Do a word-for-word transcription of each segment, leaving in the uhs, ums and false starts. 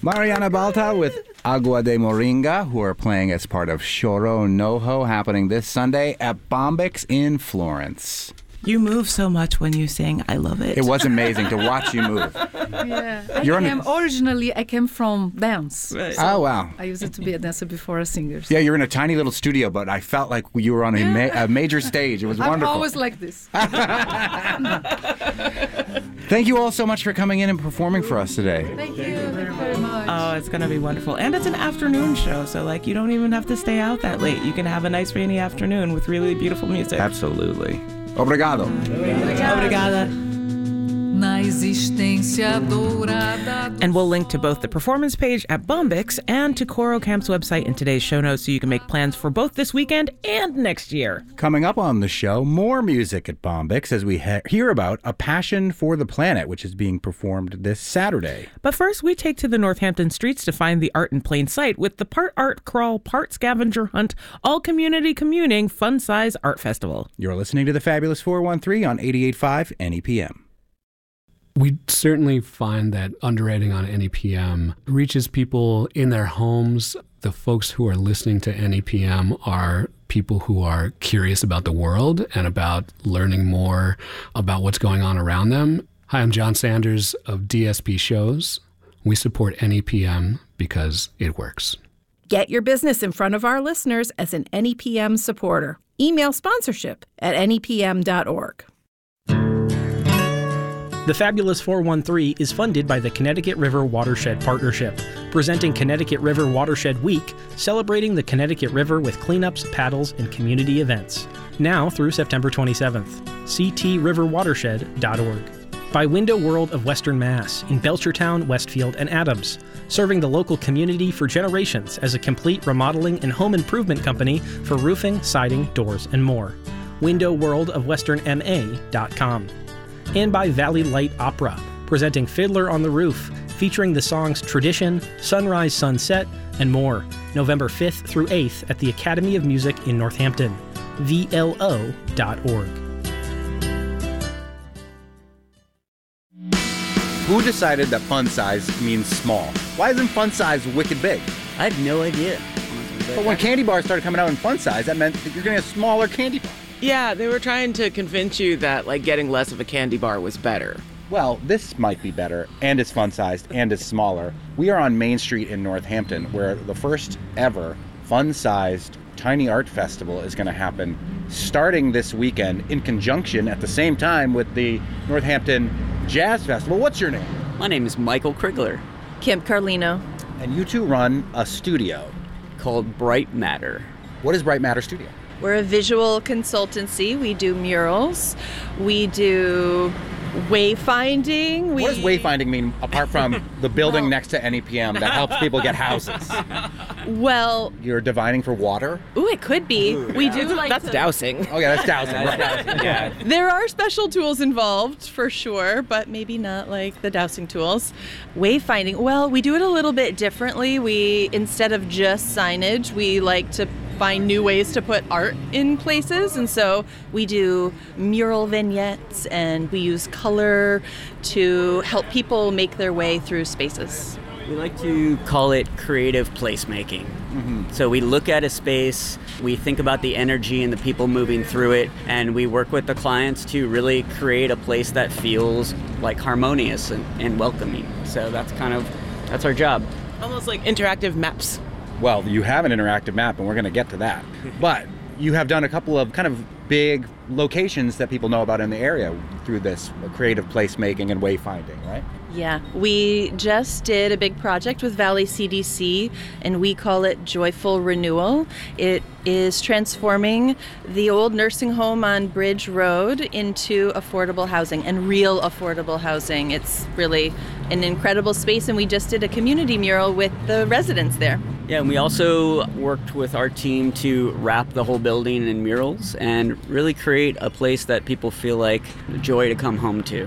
Mariana Balta with Agua de Moringa, who are playing as part of Choro Noho, happening this Sunday at Bombyx in Florence. You move so much when you sing. I love it. It was amazing to watch you move. Yeah. I You're came, a... originally, I came from dance. Right. So oh, wow. I used to be a dancer before a singer. So. Yeah, you're in a tiny little studio, but I felt like you were on a, ma- a major stage. It was I'm wonderful. I'm always like this. Thank you all so much for coming in and performing for us today. Thank you. Thank you very much. Oh, it's going to be wonderful. And it's an afternoon show, so like you don't even have to stay out that late. You can have a nice rainy afternoon with really beautiful music. Absolutely. Obrigado. Obrigada. Na existência dourada. And we'll link to both the performance page at Bombyx and to Coro Camp's website in today's show notes so you can make plans for both this weekend and next year. Coming up on the show, more music at Bombyx as we he- hear about A Passion for the Planet, which is being performed this Saturday. But first, we take to the Northampton streets to find the art in plain sight with the Part Art Crawl, Part Scavenger Hunt, All Community Communing Fun Size Art Festival. You're listening to the Fabulous four one three on eighty-eight point five N E P M. We certainly find that underwriting on N E P M reaches people in their homes. The folks who are listening to N E P M are people who are curious about the world and about learning more about what's going on around them. Hi, I'm John Sanders of D S P Shows. We support N E P M because it works. Get your business in front of our listeners as an N E P M supporter. Email sponsorship at N E P M dot org. The Fabulous four one three is funded by the Connecticut River Watershed Partnership, presenting Connecticut River Watershed Week, celebrating the Connecticut River with cleanups, paddles, and community events. Now through September twenty-seventh. C T river watershed dot org. By Window World of Western Mass in Belchertown, Westfield, and Adams, serving the local community for generations as a complete remodeling and home improvement company for roofing, siding, doors, and more. window world of western m a dot com. And by Valley Light Opera, presenting Fiddler on the Roof, featuring the songs Tradition, Sunrise Sunset, and more, November fifth through eighth at the Academy of Music in Northampton, V L O dot org. Who decided that fun size means small? Why isn't fun size wicked big? I had no idea. But when candy bars started coming out in fun size, that meant that you're getting a smaller candy bar. Yeah, they were trying to convince you that like getting less of a candy bar was better. Well, this might be better, and it's fun-sized, and it's smaller. We are on Main Street in Northampton, where the first ever fun-sized Tiny Art Festival is going to happen starting this weekend in conjunction at the same time with the Northampton Jazz Festival. What's your name? My name is Michael Krigler. Kim Carlino. And you two run a studio called Bright Matter. What is Bright Matter Studio? We're a visual consultancy. We do murals. We do wayfinding. We... What does wayfinding mean, apart from the building well... next to N E P M that helps people get houses? Well... You're divining for water? Ooh, it could be. Ooh, we yeah. do like That's to... dowsing. Oh, yeah, that's dowsing. Right. Dowsing, yeah. There are special tools involved, for sure, but maybe not like the dowsing tools. Wayfinding, well, we do it a little bit differently. We, instead of just signage, we like to find new ways to put art in places, and so we do mural vignettes and we use color to help people make their way through spaces. We like to call it creative placemaking. Mm-hmm. So we look at a space, we think about the energy and the people moving through it, and we work with the clients to really create a place that feels like harmonious and, and welcoming. So that's kind of, that's our job. Almost like interactive maps. Well, you have an interactive map, and we're going to get to that. But you have done a couple of kind of big locations that people know about in the area through this creative placemaking and wayfinding, right? Yeah, we just did a big project with Valley C D C, and we call it Joyful Renewal. It is transforming the old nursing home on Bridge Road into affordable housing, and real affordable housing. It's really an incredible space, and we just did a community mural with the residents there. Yeah, and we also worked with our team to wrap the whole building in murals and really create a place that people feel like a joy to come home to.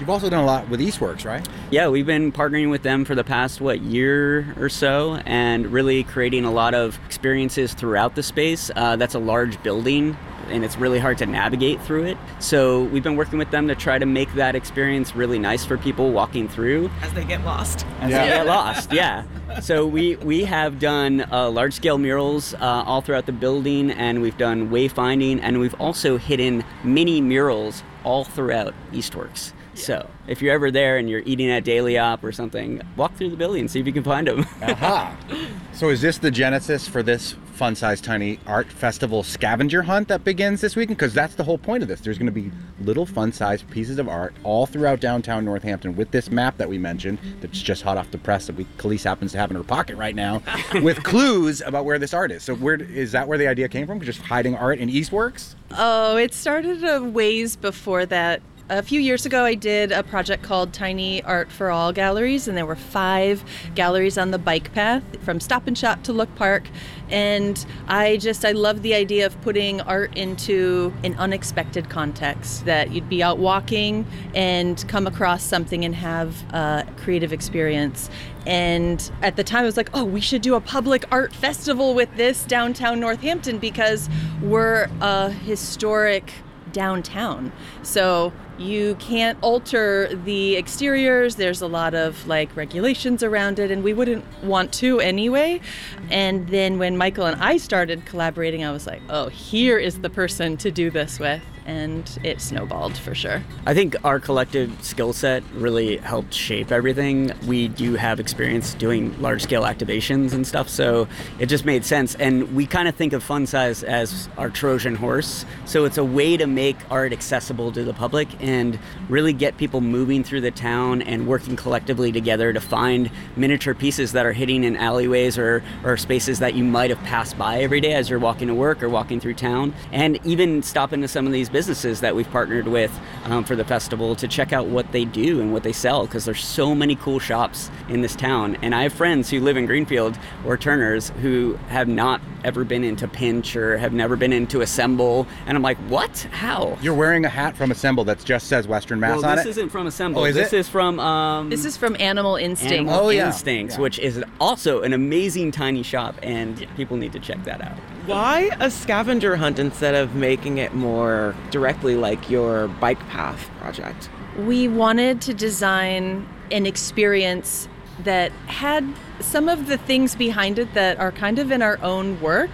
You've also done a lot with Eastworks, right? Yeah, we've been partnering with them for the past, what, year or so, and really creating a lot of experiences throughout the space. Uh, that's a large building, and it's really hard to navigate through it. So we've been working with them to try to make that experience really nice for people walking through. As they get lost. As Yeah. they get lost, yeah. So we, we have done uh, large-scale murals uh, all throughout the building, and we've done wayfinding, and we've also hidden mini murals all throughout Eastworks. So if you're ever there and you're eating at Daily Op or something, walk through the building and see if you can find them. Aha. So is this the genesis for this Fun Size Tiny Art Festival scavenger hunt that begins this weekend? Because that's the whole point of this. There's going to be little fun-sized pieces of art all throughout downtown Northampton with this map that we mentioned that's just hot off the press that we, Khalees happens to have in her pocket right now with clues about where this art is. So where is that where the idea came from? Just hiding art in Eastworks? Oh, it started a ways before that. A few years ago, I did a project called Tiny Art for All Galleries, and there were five galleries on the bike path from Stop and Shop to Look Park. And I just, I love the idea of putting art into an unexpected context, that you'd be out walking and come across something and have a creative experience. And at the time, I was like, oh, we should do a public art festival with this downtown Northampton because we're a historic downtown. So you can't alter the exteriors. There's a lot of like regulations around it, and we wouldn't want to anyway. And then when Michael and I started collaborating, I was like, oh, here is the person to do this with. And it snowballed for sure. I think our collective skill set really helped shape everything. We do have experience doing large-scale activations and stuff, so it just made sense. And we kind of think of Fun Size as our Trojan horse. So it's a way to make art accessible to the public and really get people moving through the town and working collectively together to find miniature pieces that are hidden in alleyways or, or spaces that you might have passed by every day as you're walking to work or walking through town. And even stop into some of these businesses that we've partnered with um, for the festival to check out what they do and what they sell, because there's so many cool shops in this town. And I have friends who live in Greenfield or Turner's who have not ever been into Pinch or have never been into Assemble, and I'm like, what? How? You're wearing a hat from Assemble that just says Western Mass well, on this it? isn't from Assemble. Oh, is this it? is from um, This is from Animal Instinct. Animal Oh, yeah. Instincts, Yeah. which is also an amazing tiny shop, and people need to check that out. Why a scavenger hunt instead of making it more directly like your bike path project? We wanted to design an experience that had some of the things behind it that are kind of in our own work,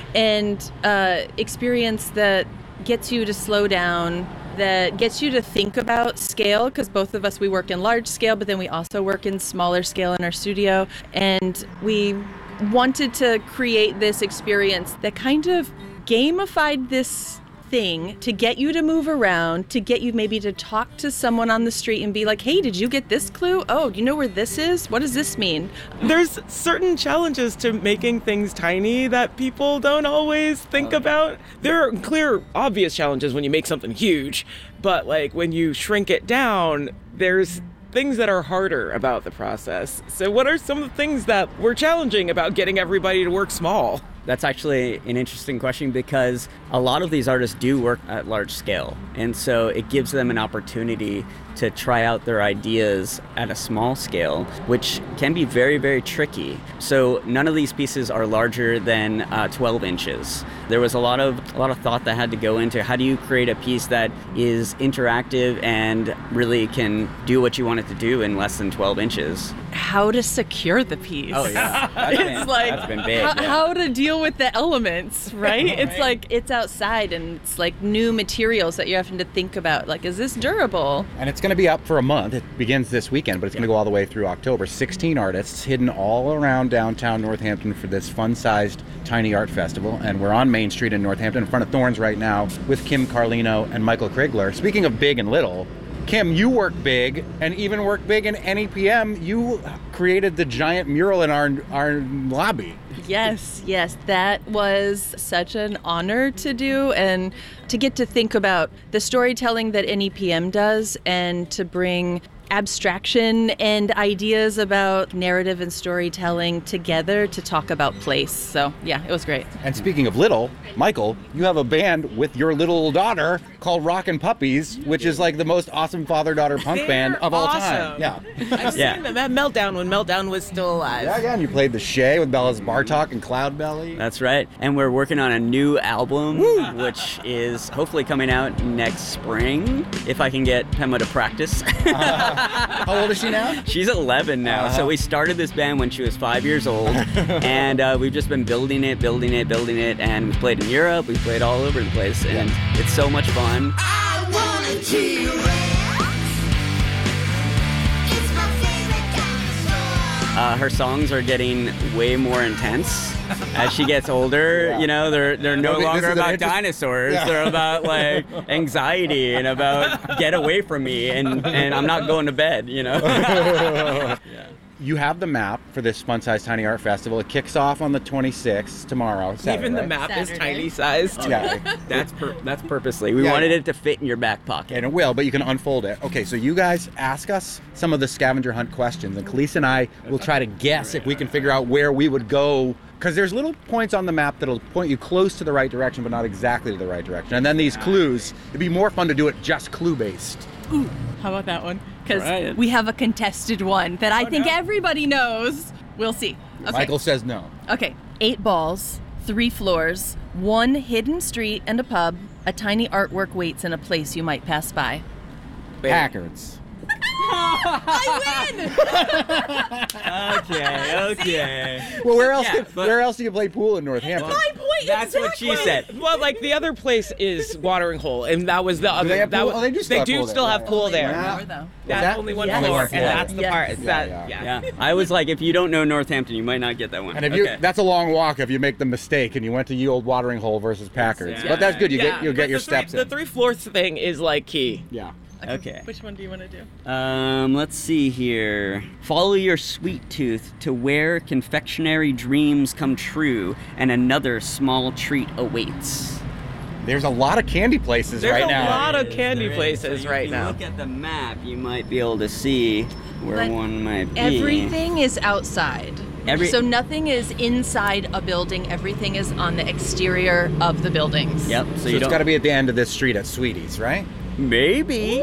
and uh, experience that gets you to slow down, that gets you to think about scale, because both of us, we work in large scale, but then we also work in smaller scale in our studio. And we wanted to create this experience that kind of gamified this thing to get you to move around, to get you maybe to talk to someone on the street and be like, hey, did you get this clue? Oh, do you know where this is? What does this mean? There's certain challenges to making things tiny that people don't always think about. There are clear, obvious challenges when you make something huge, but like when you shrink it down, there's things that are harder about the process. So what are some of the things that were challenging about getting everybody to work small? That's actually an interesting question, because a lot of these artists do work at large scale. And so it gives them an opportunity to try out their ideas at a small scale, which can be very, very tricky. So none of these pieces are larger than uh, twelve inches. There was a lot of a lot of thought that had to go into how do you create a piece that is interactive and really can do what you want it to do in less than twelve inches. How to secure the piece. Oh yeah, that's been, It's like that's been big. how, yeah. how to deal with the elements, right? It's like it's outside and it's like new materials that you're having to think about. Like, is this durable? And it's going to be up for a month. It begins this weekend, but it's going to go all the way through October. sixteen artists hidden all around downtown Northampton for this fun-sized tiny art festival. And we're on Main Street in Northampton in front of Thorns right now with Kim Carlino and Michael Krigler. Speaking of big and little, Kim, you work big, and even work big in N E P M. You created the giant mural in our our lobby. Yes, yes, that was such an honor to do, and to get to think about the storytelling that N E P M does, and to bring abstraction and ideas about narrative and storytelling together to talk about place. So yeah, it was great. And speaking of little, Michael, you have a band with your little daughter called Rockin' Puppies, which is like the most awesome father-daughter punk They're band of all awesome. time. Yeah. I've Yeah. seen them at Meltdown when Meltdown was still alive. Yeah, yeah, and you played the Shay with Bella's Bartok and Cloud Belly. That's right. And we're working on a new album, which is hopefully coming out next spring, if I can get Pema to practice. How old is she now? She's eleven now. Uh-huh. So we started this band when she was five years old. and uh, we've just been building it, building it, building it. And we've played in Europe, we've played all over the place. And it's so much fun. I want a T-Rex. It's my favorite dinosaur. Uh, her songs are getting way more intense as she gets older. Yeah. You know, they're they're no This longer is an about interest- dinosaurs. Yeah. They're about like anxiety and about get away from me and and I'm not going to bed. You know. You have the map for this Fun Size Tiny Art Festival. It kicks off on the twenty-sixth, tomorrow. Saturday, Even the right? map is Saturday. tiny sized. Yeah, That's pur- that's purposely. We Yeah, wanted yeah. it to fit in your back pocket. and it will, but you can unfold it. Okay, so you guys ask us some of the scavenger hunt questions, and Khalees and I will try to guess if we can figure out where we would go. Because there's little points on the map that'll point you close to the right direction, but not exactly to the right direction. And then these clues, it'd be more fun to do it just clue-based. Ooh, how about that one? Because Right. we have a contested one that I think everybody knows. We'll see. Okay. Michael says no. Okay. Eight balls, three floors, one hidden street and a pub, a tiny artwork waits in a place you might pass by. Packards. I win! Okay, okay. Well, where else? Yeah, could, but- where else do you play pool in Northampton? My point. That's what she exactly. said. Well, like the other place is Watering Hole, and that was the other. they have that pool? was, Oh, they do still have pool there, still have right. pool there. Yeah. Floor, though. That's that? only one Yes. floor, Only one and floor. that's the Yes. part. Yeah, that, yeah. yeah. Yeah, I was like, if you don't know Northampton, you might not get that one. And if you, Okay. that's a long walk if you make the mistake and you went to Ye Old Watering Hole versus Packards. Yeah. But that's good. You Yeah, get you'll but get your the three, steps The in. three floors thing is like key. Yeah. Okay. Which one do you want to do? Um, let's see here. Follow your sweet tooth to where confectionery dreams come true and another small treat awaits. There's a lot of candy places There's right a now. lot of candy There is. places So right if now. you look at the map, you might be able to see where But one might be. Everything is outside. Every- so nothing is inside a building. Everything is on the exterior of the buildings. Yep. So, So you it's don't. got to be at the end of this street at Sweeties, right? Maybe.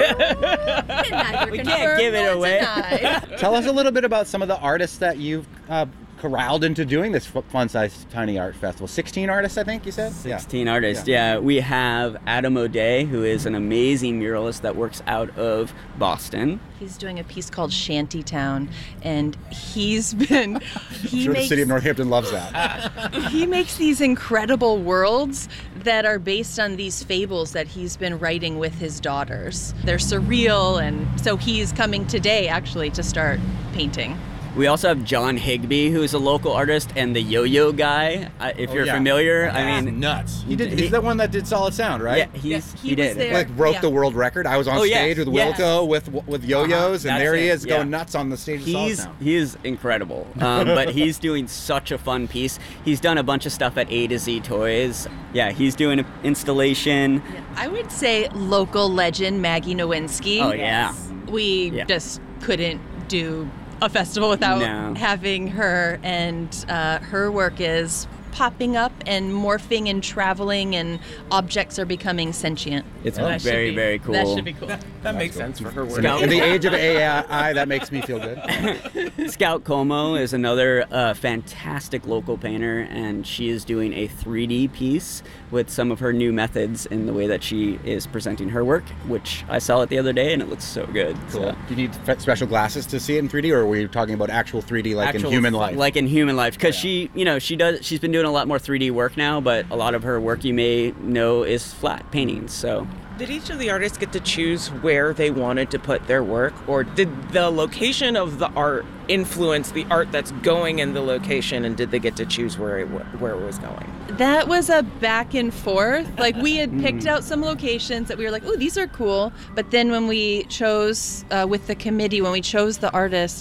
Neither We can't confirm give it nor away. deny. Tell us a little bit about some of the artists that you've uh, corralled into doing this f- Fun Size Tiny Art Festival. sixteen artists, I think you said? sixteen artists, yeah. We have Adam O'Day, who is an amazing muralist that works out of Boston. He's doing a piece called Shantytown, and he's been he Sure, the makes city of Northampton loves that. he makes these incredible worlds that are based on these fables that he's been writing with his daughters. They're surreal, and so he's coming today actually to start painting. We also have John Higby, who is a local artist, and the Yo-Yo Guy. Uh, if Oh, you're yeah. familiar, That's I mean, nuts. He did. he- He's the one that did Solid Sound, right? yeah, he's, he he, was did. there. Like wrote Yeah. the world record. I was on Oh, yes, stage with yes. Wilco with with yo-yos, and That's there he it, is yeah. going nuts on the stage of Solid He's Sound. he is incredible, um, but he's doing such a fun piece. He's done a bunch of stuff at A to Z Toys. Yeah, he's doing an installation. I would say local legend Maggie Nowinski. Oh yeah, We Yeah. just couldn't do a festival without No. having her, and uh, her work is popping up and morphing and traveling, and objects are becoming sentient. it's So that should very be- very cool. That should be cool. That makes sense for her work. Scout- In the age of A I, that makes me feel good. Scout Como is another uh, fantastic local painter, and she is doing a three D piece with some of her new methods in the way that she is presenting her work, which I saw it the other day, and it looks so good. Cool. So, Do you need f- special glasses to see it in three D, or are we talking about actual three D, like actual- in human life? Like in human life, because Yeah. she, you know, she does. She's been doing a lot more three D work now, but a lot of her work you may know is flat paintings. So. Did each of the artists get to choose where they wanted to put their work, or did the location of the art influence the art that's going in the location, and did they get to choose where it, where it was going? That was a back and forth. Like, we had picked out some locations that we were like, oh, these are cool. But then when we chose, uh, with the committee, when we chose the artist,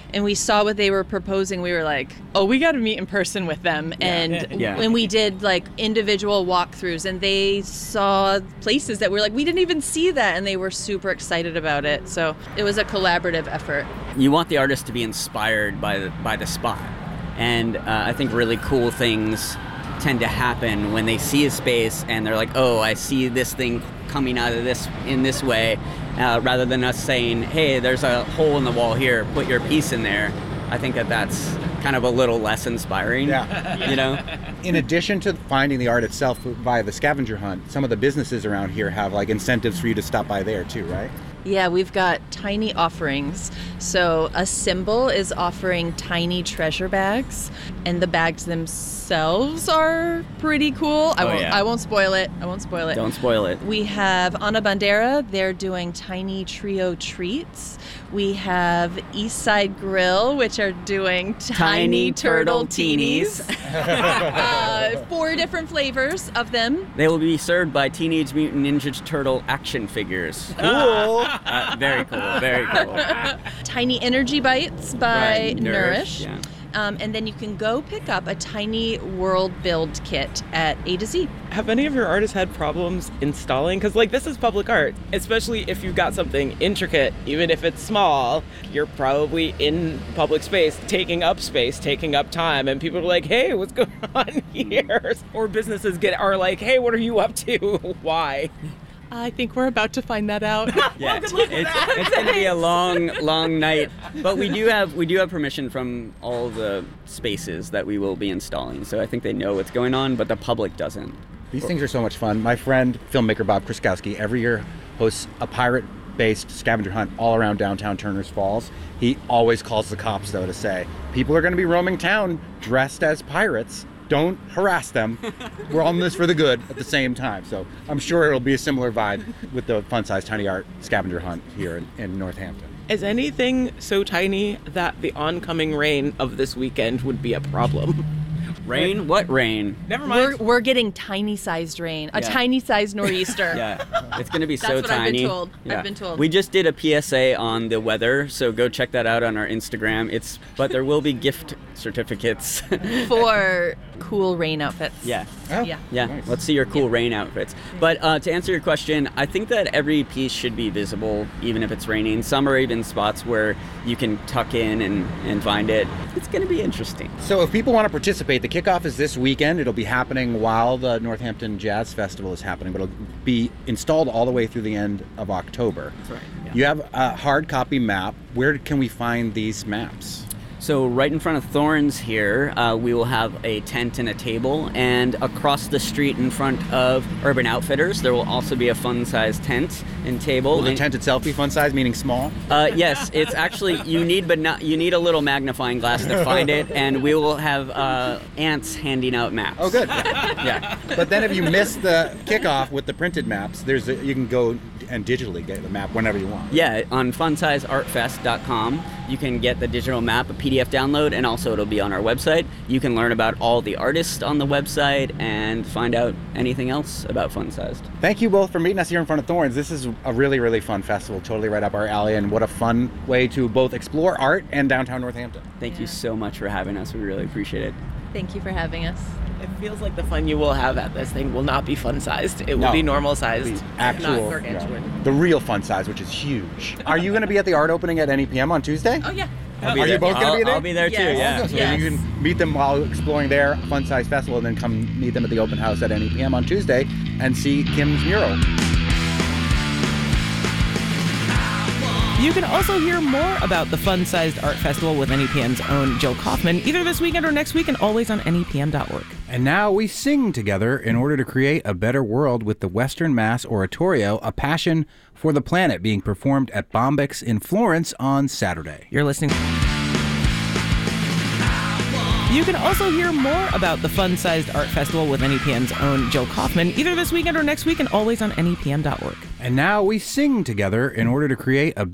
and we saw what they were proposing, we were like, oh, we got to meet in person with them. And Yeah. when we did like individual walkthroughs, and they saw places that we're like, we didn't even see that, and they were super excited about it. So it was a collaborative effort. You want the artist to be inspired by the, by the spot. And uh, I think really cool things tend to happen when they see a space and they're like, oh, I see this thing coming out of this in this way, uh, rather than us saying, hey, there's a hole in the wall here, put your piece in there. I think that that's kind of a little less inspiring, Yeah. you know? In addition to finding the art itself via the scavenger hunt, some of the businesses around here have like incentives for you to stop by there too, right? Yeah, we've got tiny offerings. So a symbol is offering tiny treasure bags, and the bags themselves are pretty cool. I Oh, won't yeah. I won't spoil it. I won't spoil it. Don't spoil it. We have Ana Bandera, they're doing tiny trio treats. We have Eastside Grill, which are doing tiny, Tiny turtle turtle teenies. teenies. uh, four different flavors of them. They will be served by Teenage Mutant Ninja Turtle action figures. Cool. Uh, very cool, very cool. Tiny Energy Bites by Right, Nourish. yeah. Um, and then you can go pick up a tiny world build kit at A to Z. Have any of your artists had problems installing? Because, like, this is public art, especially if you've got something intricate, even if it's small, you're probably in public space, taking up space, taking up time, and people are like, hey, what's going on here? Or businesses get are like, hey, what are you up to? Why? I think we're about to find that out. Yeah, it's, it's going to be a long, long night. But we do have we do have permission from all the spaces that we will be installing. So I think they know what's going on, but the public doesn't. These things are so much fun. My friend, filmmaker Bob Kraskowski, every year hosts a pirate-based scavenger hunt all around downtown Turners Falls. He always calls the cops, though, to say, people are going to be roaming town dressed as pirates. Don't harass them. We're all in this for the good at the same time. So I'm sure it'll be a similar vibe with the fun-sized tiny art scavenger hunt here in, in Northampton. Is anything so tiny that the oncoming rain of this weekend would be a problem? Rain? What rain? Never We're, mind. we're getting tiny-sized rain, a Yeah. tiny-sized nor'easter. Yeah, it's going to be That's so what I've been tiny. told. I've Yeah. been told. We just did a P S A on the weather, so go check that out on our Instagram. It's but there will be gift certificates. For cool rain outfits. Yeah. Oh, Yeah. Yeah, nice. let's see your cool rain outfits. But uh, to answer your question, I think that every piece should be visible, even if it's raining. Some are even spots where you can tuck in and, and find it. It's going to be interesting. So if people want to participate, the kickoff is this weekend. It'll be happening while the Northampton Jazz Festival is happening, but it'll be installed all the way through the end of October. That's right. Yeah. You have a hard copy map. Where can we find these maps? So right in front of Thorns here, uh, we will have a tent and a table, and across the street in front of Urban Outfitters, there will also be a fun-sized tent and table. Will the And- tent itself be fun size, meaning small? Uh, yes, it's actually you need, but not you need a little magnifying glass to find it, and we will have uh, ants handing out maps. Oh, good. Yeah. But then if you miss the kickoff with the printed maps, there's a, you can go and digitally get the map whenever you want. Yeah, on fun size art fest dot com, you can get the digital map, a P D F download, and also it'll be on our website. You can learn about all the artists on the website and find out anything else about Fun Sized. Thank you both for meeting us here in front of Thorns. This is a really, really fun festival, totally right up our alley, and what a fun way to both explore art and downtown Northampton. Thank you so much for having us. We really appreciate it. Thank you for having us. It feels like the fun you will have at this thing will not be fun-sized. It will No. be normal-sized, The actual, not gargantuan. yeah, the real fun size, which is huge. Are you going to be at the art opening at N E P M on Tuesday? Oh, yeah. I'll be Are there. you both going to I'll- be there? I'll be there too, Yes. yeah. So Yes. you can meet them while exploring their fun size festival, and then come meet them at the open house at N E P M on Tuesday and see Kim's mural. You can also hear more about the Fun-Sized Art Festival with N E P M's own Jill Kaufman, either this weekend or next week, and always on N E P M dot org. And now we sing together in order to create a better world with the Western Mass Oratorio, A Passion for the Planet, being performed at Bombyx in Florence on Saturday. You're listening. You can also hear more about the Fun-Sized Art Festival with N E P M's own Jill Kaufman, either this weekend or next week, and always on N E P M dot org. And now we sing together in order to create a